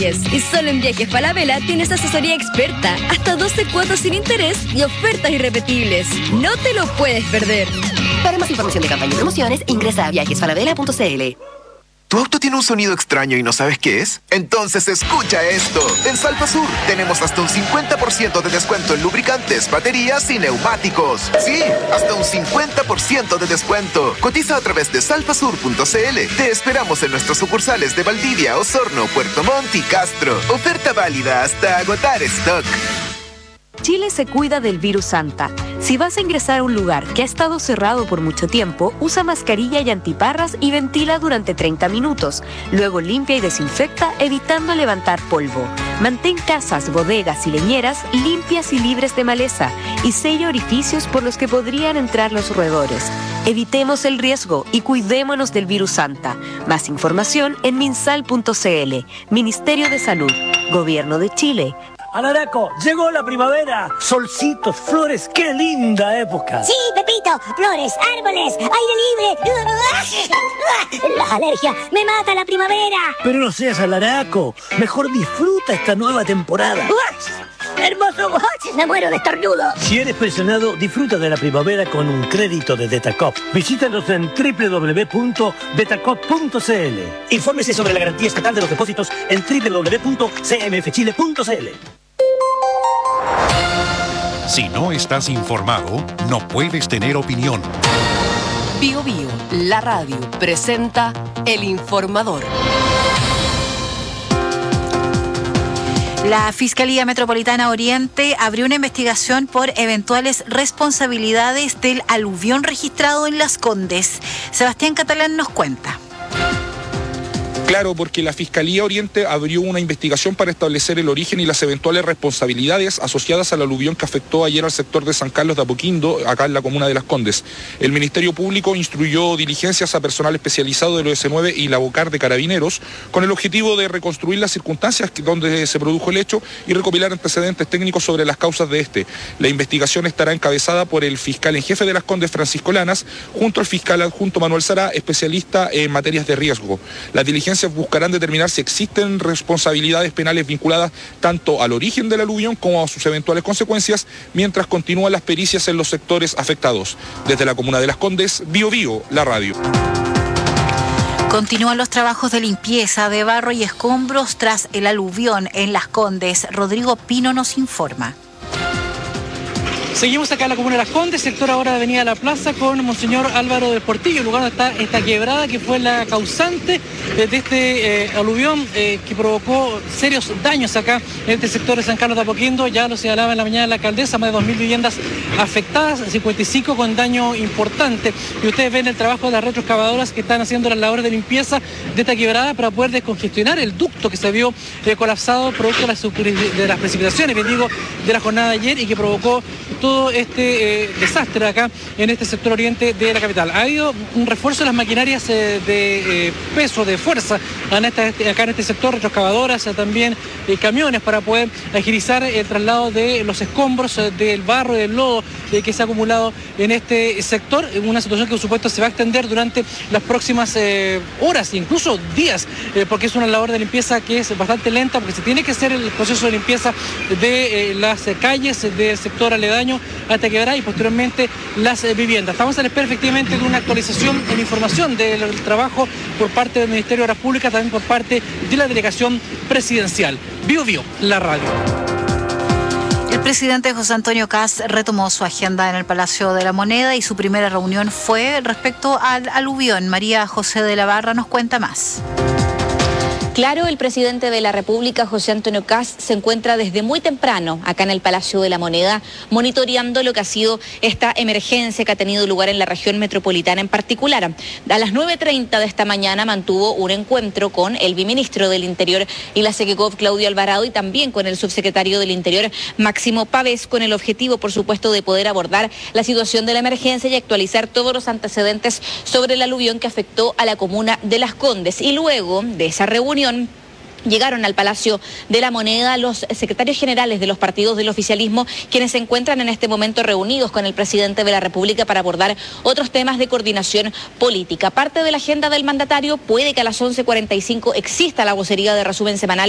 Y solo en Viajes Falabella tienes asesoría experta, hasta 12 cuotas sin interés y ofertas irrepetibles. No te lo puedes perder. Para más información de campaña y promociones, ingresa a viajesfalabella.cl. ¿Tu auto tiene un sonido extraño y no sabes qué es? Entonces escucha esto. En Salvasur tenemos hasta un 50% de descuento en lubricantes, baterías y neumáticos. Sí, hasta un 50% de descuento. Cotiza a través de salvasur.cl. Te esperamos en nuestros sucursales de Valdivia, Osorno, Puerto Montt y Castro. Oferta válida hasta agotar stock. Chile se cuida del virus Santa. Si vas a ingresar a un lugar que ha estado cerrado por mucho tiempo, usa mascarilla y antiparras y ventila durante 30 minutos. Luego limpia y desinfecta, evitando levantar polvo. Mantén casas, bodegas y leñeras limpias y libres de maleza y sella orificios por los que podrían entrar los roedores. Evitemos el riesgo y cuidémonos del virus Santa. Más información en minsal.cl. Ministerio de Salud. Gobierno de Chile. Alaraco, llegó la primavera. Solcitos, flores, qué linda época. Sí, Pepito, flores, árboles, aire libre. Las alergias, me mata la primavera. Pero no seas alaraco, mejor disfruta esta nueva temporada. Hermoso, me muero de estornudo. Si eres pensionado, disfruta de la primavera con un crédito de Detacop. Visítanos en www.detacop.cl. Infórmese sobre la garantía estatal de los depósitos en www.cmfchile.cl. Si no estás informado, no puedes tener opinión. Bio Bio, la radio, presenta El Informador. La Fiscalía Metropolitana Oriente abrió una investigación por eventuales responsabilidades del aluvión registrado en Las Condes. Sebastián Catalán nos cuenta. Claro, porque la Fiscalía Oriente abrió una investigación para establecer el origen y las eventuales responsabilidades asociadas al aluvión que afectó ayer al sector de San Carlos de Apoquindo, acá en la comuna de Las Condes. El Ministerio Público instruyó diligencias a personal especializado del OS9 y la Bocar de Carabineros con el objetivo de reconstruir las circunstancias donde se produjo el hecho y recopilar antecedentes técnicos sobre las causas de este. La investigación estará encabezada por el fiscal en jefe de Las Condes, Francisco Lanas, junto al fiscal adjunto Manuel Sará, especialista en materias de riesgo. Las diligencias buscarán determinar si existen responsabilidades penales vinculadas tanto al origen del aluvión como a sus eventuales consecuencias, mientras continúan las pericias en los sectores afectados. Desde la comuna de Las Condes, Bio Bio, la radio. Continúan los trabajos de limpieza de barro y escombros tras el aluvión en Las Condes. Rodrigo Pino nos informa. Seguimos acá en la comuna de Las Condes, sector ahora de Avenida La Plaza, con Monseñor Álvaro del Portillo, el lugar donde está esta quebrada que fue la causante de este aluvión que provocó serios daños acá en este sector de San Carlos de Apoquindo. Ya lo señalaba en la mañana la alcaldesa, más de 2.000 viviendas afectadas, 55 con daño importante. Y ustedes ven el trabajo de las retroexcavadoras que están haciendo las labores de limpieza de esta quebrada para poder descongestionar el ducto que se vio colapsado producto de las precipitaciones, bien digo, de la jornada de ayer y que provocó todo este desastre acá en este sector oriente de la capital. Ha habido un refuerzo de las maquinarias de peso, de fuerza, acá en este sector, retroexcavadoras, también camiones para poder agilizar el traslado de los escombros, del barro y del lodo que se ha acumulado en este sector, una situación que por supuesto se va a extender durante las próximas horas, incluso días, porque es una labor de limpieza que es bastante lenta, porque se tiene que hacer el proceso de limpieza de las calles del sector aledaño hasta quebrada y posteriormente las viviendas. Estamos a la espera efectivamente de una actualización en información del trabajo por parte del Ministerio de Obras Públicas, también por parte de la delegación presidencial. Bio Bio, la radio. El presidente José Antonio Kast retomó su agenda en el Palacio de la Moneda y su primera reunión fue respecto al aluvión. María José de la Barra nos cuenta más. Claro, el presidente de la República, José Antonio Kast, se encuentra desde muy temprano acá en el Palacio de la Moneda, monitoreando lo que ha sido esta emergencia que ha tenido lugar en la región metropolitana en particular. A las 9:30 de esta mañana mantuvo un encuentro con el viceministro del Interior y la SECECOV, Claudio Alvarado, y también con el subsecretario del Interior, Máximo Pavés, con el objetivo, por supuesto, de poder abordar la situación de la emergencia y actualizar todos los antecedentes sobre el aluvión que afectó a la comuna de Las Condes. Y luego de esa reunión, llegaron al Palacio de la Moneda los secretarios generales de los partidos del oficialismo, quienes se encuentran en este momento reunidos con el presidente de la República para abordar otros temas de coordinación política. Parte de la agenda del mandatario puede que a las 11:45 exista la vocería de resumen semanal